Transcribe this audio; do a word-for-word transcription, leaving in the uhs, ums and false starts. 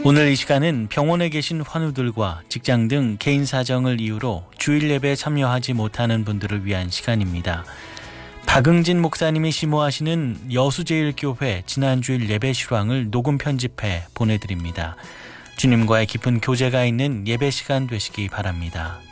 오늘 이 시간은 병원에 계신 환우들과 직장 등 개인 사정을 이유로 주일 예배에 참여하지 못하는 분들을 위한 시간입니다. 박응진 목사님이 심호하시는 여수제일교회 지난주일 예배 실황을 녹음 편집해 보내드립니다. 주님과의 깊은 교제가 있는 예배 시간 되시기 바랍니다.